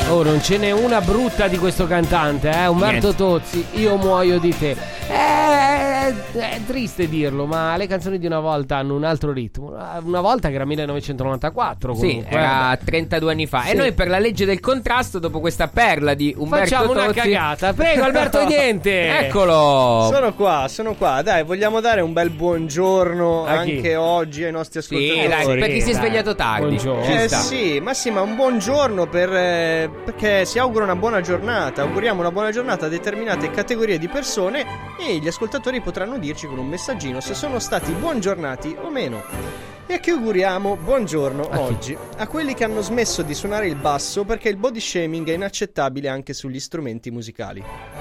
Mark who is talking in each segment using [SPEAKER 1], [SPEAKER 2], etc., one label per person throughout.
[SPEAKER 1] Oh, non ce n'è una brutta di questo cantante, Umberto Tozzi, io muoio di te. È triste dirlo, ma le canzoni di una volta hanno un altro ritmo. Una volta che era 1994 comunque.
[SPEAKER 2] Sì, era 32 anni fa. Sì. E noi per la legge del contrasto, dopo questa perla di Umberto
[SPEAKER 1] facciamo
[SPEAKER 2] Tozzi,
[SPEAKER 1] una cagata. Prego Alberto Niente.
[SPEAKER 2] Eccolo.
[SPEAKER 3] Sono qua. Dai, vogliamo dare un bel buongiorno anche oggi ai nostri ascoltatori.
[SPEAKER 2] Sì, dai, per chi si è svegliato tardi.
[SPEAKER 3] Sì, ma un buongiorno perché si augura una buona giornata. Auguriamo una buona giornata a determinate categorie di persone e gli ascoltatori potranno dirci con un messaggino se sono stati buongiornati o meno. E a chi auguriamo buongiorno oggi? A quelli che hanno smesso di suonare il basso perché il body shaming è inaccettabile anche sugli strumenti musicali.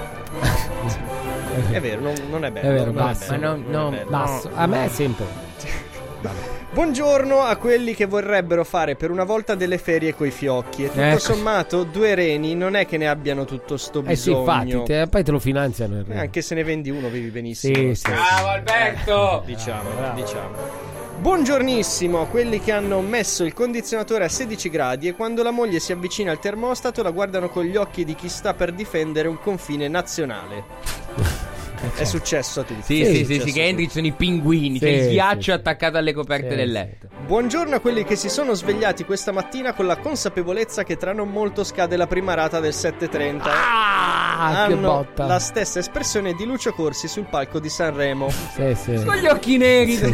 [SPEAKER 3] È vero, non è bello.
[SPEAKER 1] È vero, basso. Basso. A me è sempre.
[SPEAKER 3] Buongiorno a quelli che vorrebbero fare per una volta delle ferie coi fiocchi. E tutto sommato, due reni non è che ne abbiano tutto sto bisogno.
[SPEAKER 1] Sì, infatti, poi te lo finanziano.
[SPEAKER 3] Anche se ne vendi uno vivi benissimo.
[SPEAKER 1] Sì.
[SPEAKER 2] Bravo Alberto!
[SPEAKER 3] Diciamo. Buongiornissimo a quelli che hanno messo il condizionatore a 16 gradi e quando la moglie si avvicina al termostato la guardano con gli occhi di chi sta per difendere un confine nazionale. È successo a tutti.
[SPEAKER 2] Sì, che entri sono i pinguini, c'è il ghiaccio attaccato alle coperte del letto.
[SPEAKER 3] Buongiorno a quelli che si sono svegliati questa mattina con la consapevolezza che tra non molto scade la prima rata del 730.
[SPEAKER 1] Che botta.
[SPEAKER 3] La stessa espressione di Lucio Corsi sul palco di Sanremo.
[SPEAKER 1] Sì.
[SPEAKER 2] Con gli occhi neri.
[SPEAKER 1] Sì.